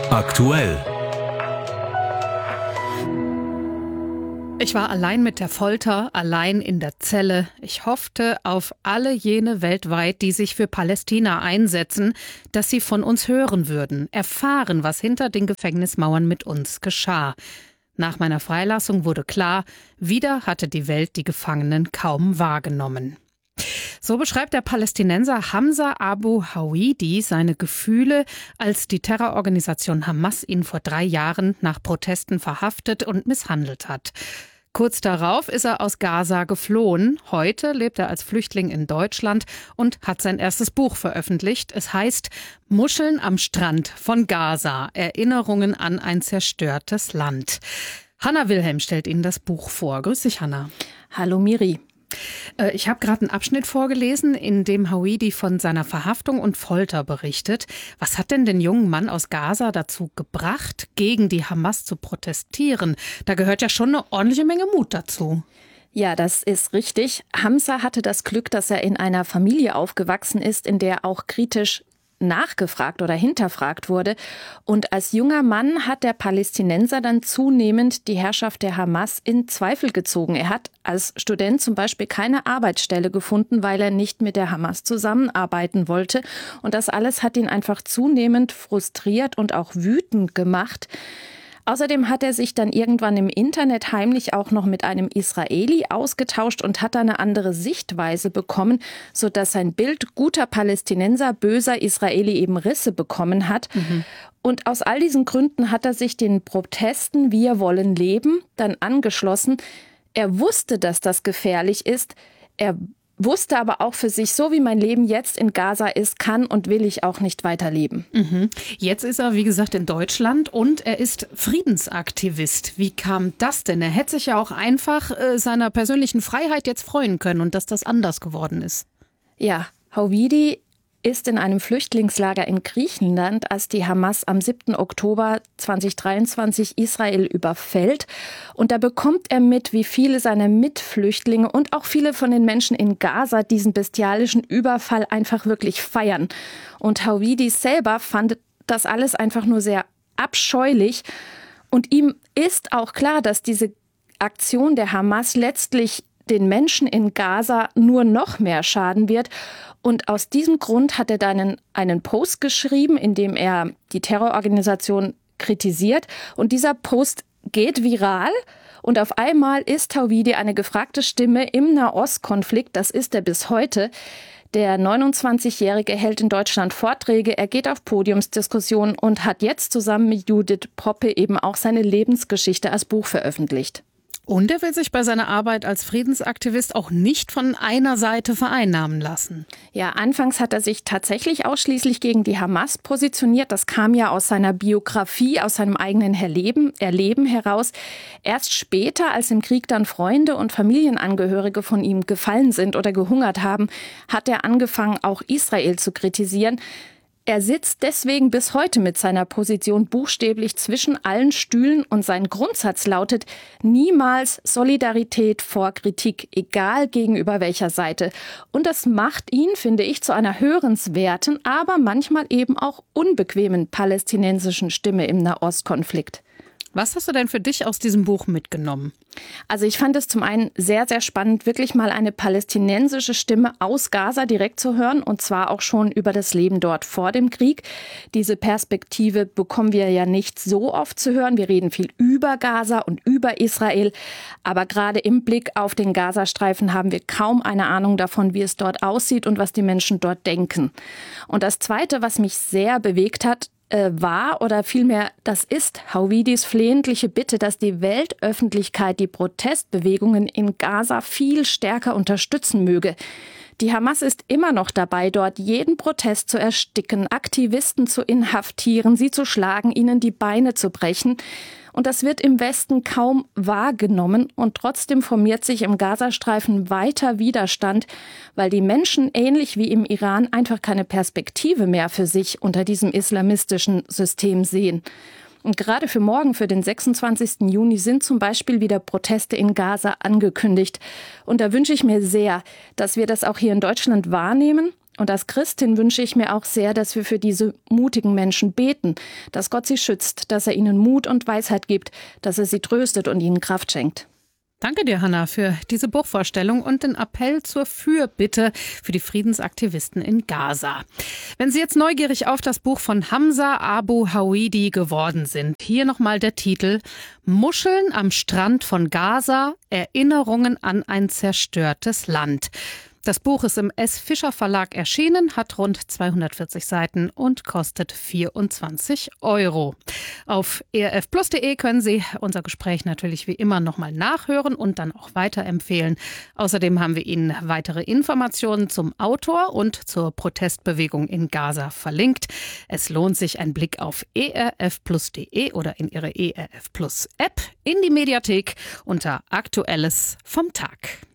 Aktuell. Ich war allein mit der Folter, allein in der Zelle. Ich hoffte auf alle jene weltweit, die sich für Palästina einsetzen, dass sie von uns hören würden, erfahren, was hinter den Gefängnismauern mit uns geschah. Nach meiner Freilassung wurde klar, wieder hatte die Welt die Gefangenen kaum wahrgenommen. So beschreibt der Palästinenser Hamza Abu Hawidi seine Gefühle, als die Terrororganisation Hamas ihn vor 3 Jahren nach Protesten verhaftet und misshandelt hat. Kurz darauf ist er aus Gaza geflohen. Heute lebt er als Flüchtling in Deutschland und hat sein erstes Buch veröffentlicht. Es heißt Muscheln am Strand von Gaza. Erinnerungen an ein zerstörtes Land. Hanna Wilhelm stellt Ihnen das Buch vor. Grüß dich, Hanna. Hallo, Miri. Ich habe gerade einen Abschnitt vorgelesen, in dem Hawidi von seiner Verhaftung und Folter berichtet. Was hat denn den jungen Mann aus Gaza dazu gebracht, gegen die Hamas zu protestieren? Da gehört ja schon eine ordentliche Menge Mut dazu. Ja, das ist richtig. Hamza hatte das Glück, dass er in einer Familie aufgewachsen ist, in der auch kritisch nachgefragt oder hinterfragt wurde. Und als junger Mann hat der Palästinenser dann zunehmend die Herrschaft der Hamas in Zweifel gezogen. Er hat als Student zum Beispiel keine Arbeitsstelle gefunden, weil er nicht mit der Hamas zusammenarbeiten wollte. Und das alles hat ihn einfach zunehmend frustriert und auch wütend gemacht. Außerdem hat er sich dann irgendwann im Internet heimlich auch noch mit einem Israeli ausgetauscht und hat eine andere Sichtweise bekommen, sodass sein Bild guter Palästinenser, böser Israeli eben Risse bekommen hat. Und aus all diesen Gründen hat er sich den Protesten Wir wollen leben dann angeschlossen. Er wusste, dass das gefährlich ist. Er wusste aber auch für sich, so wie mein Leben jetzt in Gaza ist, kann und will ich auch nicht weiterleben. Jetzt ist er, wie gesagt, in Deutschland und er ist Friedensaktivist. Wie kam das denn? Er hätte sich ja auch einfach seiner persönlichen Freiheit jetzt freuen können und dass das anders geworden ist. Ja, Hawidi ist in einem Flüchtlingslager in Griechenland, als die Hamas am 7. Oktober 2023 Israel überfällt. Und da bekommt er mit, wie viele seiner Mitflüchtlinge und auch viele von den Menschen in Gaza diesen bestialischen Überfall einfach wirklich feiern. Und Hawidi selber fand das alles einfach nur sehr abscheulich. Und ihm ist auch klar, dass diese Aktion der Hamas letztlich den Menschen in Gaza nur noch mehr schaden wird. Und aus diesem Grund hat er dann einen Post geschrieben, in dem er die Terrororganisation kritisiert. Und dieser Post geht viral. Und auf einmal ist Hawidi eine gefragte Stimme im Nahostkonflikt. Das ist er bis heute. Der 29-Jährige hält in Deutschland Vorträge, er geht auf Podiumsdiskussionen und hat jetzt zusammen mit Judith Poppe eben auch seine Lebensgeschichte als Buch veröffentlicht. Und er will sich bei seiner Arbeit als Friedensaktivist auch nicht von einer Seite vereinnahmen lassen. Ja, anfangs hat er sich tatsächlich ausschließlich gegen die Hamas positioniert. Das kam ja aus seiner Biografie, aus seinem eigenen Erleben heraus. Erst später, als im Krieg dann Freunde und Familienangehörige von ihm gefallen sind oder gehungert haben, hat er angefangen, auch Israel zu kritisieren. Er sitzt deswegen bis heute mit seiner Position buchstäblich zwischen allen Stühlen und sein Grundsatz lautet: niemals Solidarität vor Kritik, egal gegenüber welcher Seite. Und das macht ihn, finde ich, zu einer hörenswerten, aber manchmal eben auch unbequemen palästinensischen Stimme im Nahostkonflikt. Was hast du denn für dich aus diesem Buch mitgenommen? Also ich fand es zum einen sehr, sehr spannend, wirklich mal eine palästinensische Stimme aus Gaza direkt zu hören, und zwar auch schon über das Leben dort vor dem Krieg. Diese Perspektive bekommen wir ja nicht so oft zu hören. Wir reden viel über Gaza und über Israel, aber gerade im Blick auf den Gazastreifen haben wir kaum eine Ahnung davon, wie es dort aussieht und was die Menschen dort denken. Und das Zweite, was mich sehr bewegt hat, war oder vielmehr das ist Hawidis flehentliche Bitte, dass die Weltöffentlichkeit die Protestbewegungen in Gaza viel stärker unterstützen möge. Die Hamas ist immer noch dabei, dort jeden Protest zu ersticken, Aktivisten zu inhaftieren, sie zu schlagen, ihnen die Beine zu brechen. Und das wird im Westen kaum wahrgenommen. Und trotzdem formiert sich im Gazastreifen weiter Widerstand, weil die Menschen, ähnlich wie im Iran, einfach keine Perspektive mehr für sich unter diesem islamistischen System sehen. Und gerade für morgen, für den 26. Juni, sind zum Beispiel wieder Proteste in Gaza angekündigt. Und da wünsche ich mir sehr, dass wir das auch hier in Deutschland wahrnehmen Und als Christin wünsche ich mir auch sehr, dass wir für diese mutigen Menschen beten, dass Gott sie schützt, dass er ihnen Mut und Weisheit gibt, dass er sie tröstet und ihnen Kraft schenkt. Danke dir, Hanna, für diese Buchvorstellung und den Appell zur Fürbitte für die Friedensaktivisten in Gaza. Wenn Sie jetzt neugierig auf das Buch von Hamza Abu Hawidi geworden sind, hier nochmal der Titel: Muscheln am Strand von Gaza, Erinnerungen an ein zerstörtes Land. Das Buch ist im S. Fischer Verlag erschienen, hat rund 240 Seiten und kostet 24 €. Auf erfplus.de können Sie unser Gespräch natürlich wie immer nochmal nachhören und dann auch weiterempfehlen. Außerdem haben wir Ihnen weitere Informationen zum Autor und zur Protestbewegung in Gaza verlinkt. Es lohnt sich ein Blick auf erfplus.de oder in Ihre ERF Plus App, in die Mediathek unter Aktuelles vom Tag.